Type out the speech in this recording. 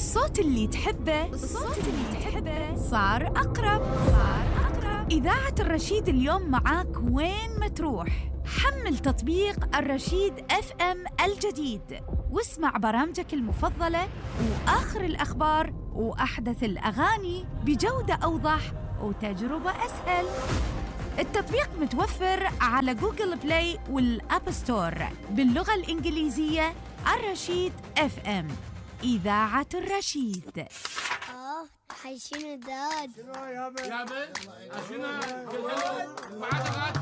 الصوت اللي تحبه صار أقرب. إذاعة الرشيد اليوم معاك وين ما تروح. حمل تطبيق الرشيد FM الجديد واسمع برامجك المفضلة وآخر الأخبار وأحدث الأغاني بجودة أوضح وتجربة أسهل. التطبيق متوفر على جوجل بلاي والأب ستور باللغة الإنجليزية. الرشيد FM، إذاعة الرشيد. حيشين الداد شنو يا بنت؟ شنو؟